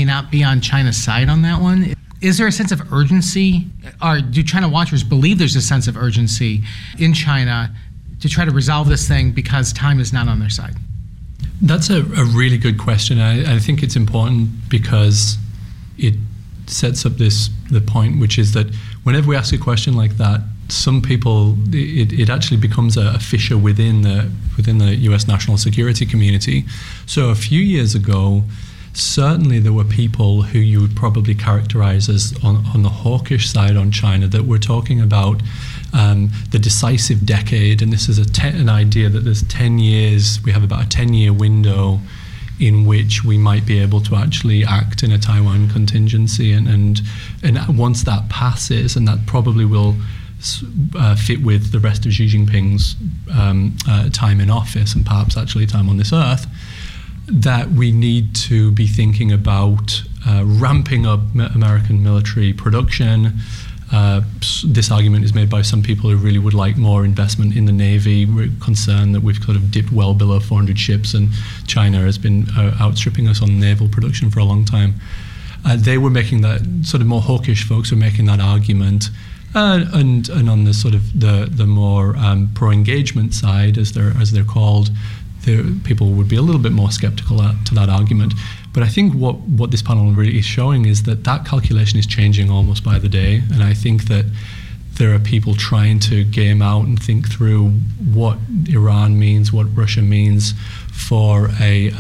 not be on China's side on that one. Is there a sense of urgency, or do China watchers believe there's a sense of urgency in China to try to resolve this thing because time is not on their side? That's a really good question. I think it's important because it sets up the point, which is that whenever we ask a question like that, some people, it actually becomes a fissure within the US national security community. So a few years ago, certainly there were people who you would probably characterize as on the hawkish side on China that were talking about the decisive decade, and this is an idea that there's 10 years, we have about a 10-year window in which we might be able to actually act in a Taiwan contingency, and once that passes, and that probably will fit with the rest of Xi Jinping's time in office and perhaps actually time on this earth, that we need to be thinking about ramping up American military production. This argument is made by some people who really would like more investment in the Navy. We're concerned that we've kind of dipped well below 400 ships, and China has been outstripping us on naval production for a long time. They were making that, sort of more hawkish folks were making that argument. And on the sort of the more pro-engagement side, as they're called, people would be a little bit more skeptical to that argument. But I think what this panel really is showing is that calculation is changing almost by the day, and I think that there are people trying to game out and think through what Iran means, what Russia means for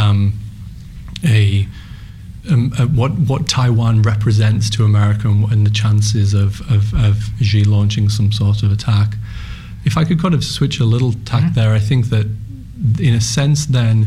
what Taiwan represents to America and the chances of Xi launching some sort of attack. If I could kind of switch a little tack there, I think that in a sense then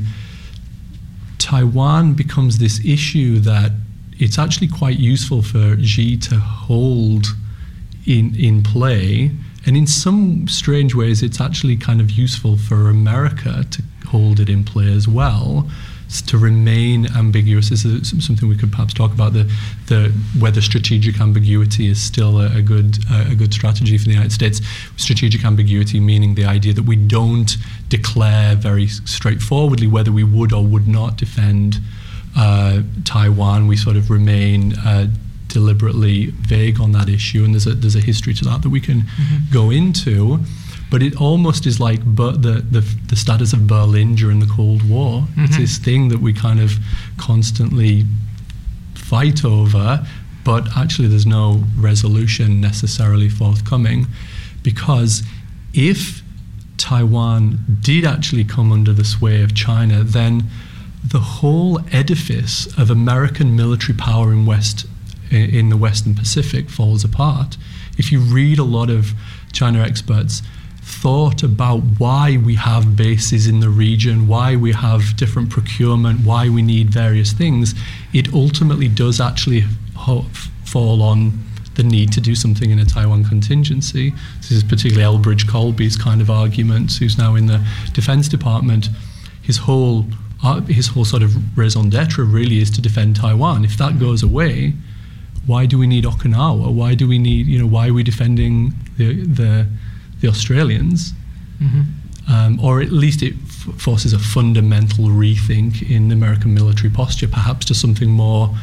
Taiwan becomes this issue that it's actually quite useful for Xi to hold in play, and in some strange ways it's actually kind of useful for America to hold it in play as well, to remain ambiguous. This is something we could perhaps talk about, the whether strategic ambiguity is still a good strategy for the United States. Strategic ambiguity meaning the idea that we don't declare very straightforwardly whether we would or would not defend Taiwan. We sort of remain deliberately vague on that issue, and there's a history to that we can go into. But it almost is like the status of Berlin during the Cold War. It's this thing that we kind of constantly fight over, but actually there's no resolution necessarily forthcoming. Because if Taiwan did actually come under the sway of China, then the whole edifice of American military power in the Western Pacific falls apart. If you read a lot of China experts, thought about why we have bases in the region, why we have different procurement, why we need various things, it ultimately does actually fall on the need to do something in a Taiwan contingency. This is particularly Elbridge Colby's kind of argument, who's now in the Defense Department. His whole sort of raison d'etre really is to defend Taiwan. If that goes away, why do we need Okinawa? Why do we need, why are we defending the Australians? Or at least it forces a fundamental rethink in the American military posture, perhaps to something more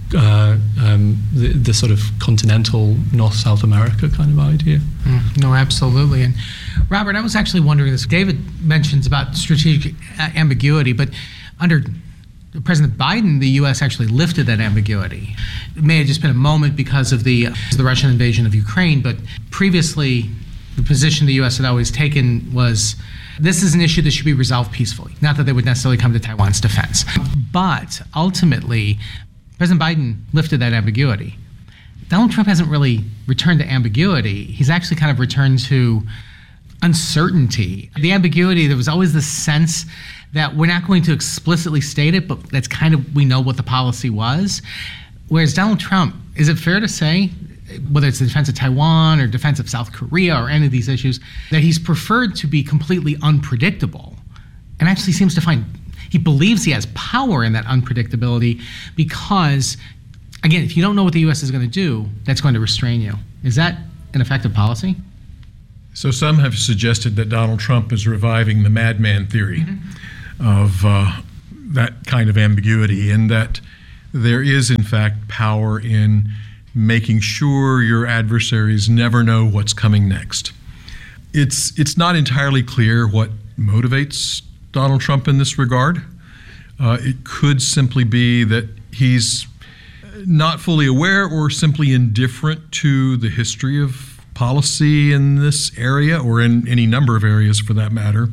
the sort of continental North-South America kind of idea. No, absolutely. And Robert, I was actually wondering this. David mentions about strategic ambiguity, but under President Biden, the U.S. actually lifted that ambiguity. It may have just been a moment because of the Russian invasion of Ukraine, but previously the position the U.S. had always taken was this is an issue that should be resolved peacefully. Not that they would necessarily come to Taiwan's defense. But ultimately, President Biden lifted that ambiguity. Donald Trump hasn't really returned to ambiguity. He's actually kind of returned to uncertainty. The ambiguity, there was always this sense that we're not going to explicitly state it, but that's kind of, we know what the policy was. Whereas Donald Trump, is it fair to say, whether it's the defense of Taiwan or defense of South Korea or any of these issues, that he's preferred to be completely unpredictable and actually seems to find, he believes he has power in that unpredictability because, again, if you don't know what the U.S. is going to do, that's going to restrain you. Is that an effective policy? So some have suggested that Donald Trump is reviving the madman theory of that kind of ambiguity, and that there is, in fact, power in making sure your adversaries never know what's coming next. It's not entirely clear what motivates Donald Trump in this regard. It could simply be that he's not fully aware or simply indifferent to the history of policy in this area, or in any number of areas for that matter,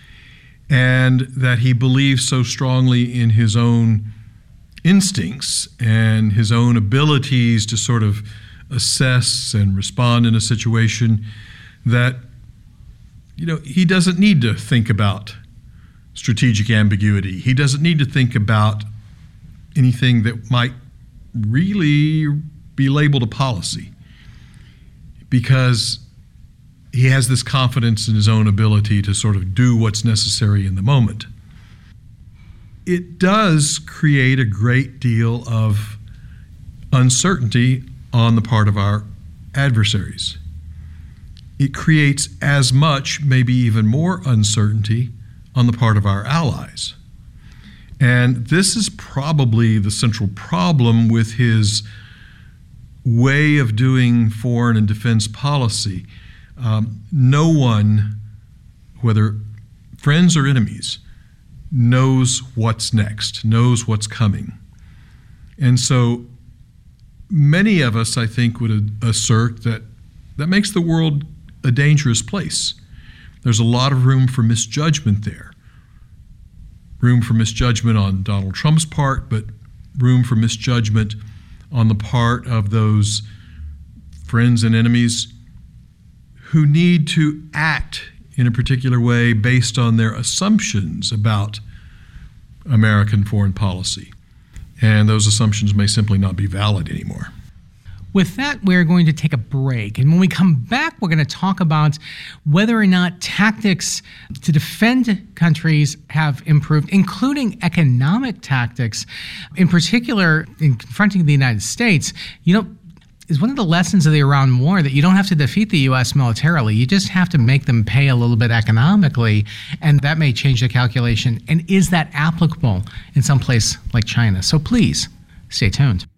and that he believes so strongly in his own instincts and his own abilities to sort of assess and respond in a situation that, he doesn't need to think about strategic ambiguity. He doesn't need to think about anything that might really be labeled a policy, because he has this confidence in his own ability to sort of do what's necessary in the moment. It does create a great deal of uncertainty on the part of our adversaries. It creates as much, maybe even more uncertainty on the part of our allies. And this is probably the central problem with his way of doing foreign and defense policy. No one, whether friends or enemies, knows what's next, knows what's coming. And so many of us, I think, would assert that makes the world a dangerous place. There's a lot of room for misjudgment there. Room for misjudgment on Donald Trump's part, but room for misjudgment on the part of those friends and enemies who need to act in a particular way based on their assumptions about American foreign policy. And those assumptions may simply not be valid anymore. With that, we're going to take a break. And when we come back, we're going to talk about whether or not tactics to defend countries have improved, including economic tactics. In particular, in confronting the United States, is one of the lessons of the Iran war that you don't have to defeat the U.S. militarily. You just have to make them pay a little bit economically, and that may change the calculation. And is that applicable in some place like China? So please, stay tuned.